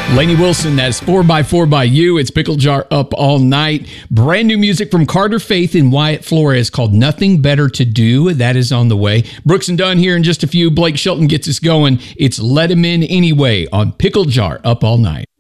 Lainey Wilson, that's 4x4 by You. It's Pickle Jar Up All Night. Brand new music from Carter Faith and Wyatt Flores called Nothing Better to Do. That is on the way. Brooks and Dunn here in just a few. Blake Shelton gets us going. It's Let Him In Anyway on Pickle Jar Up All Night.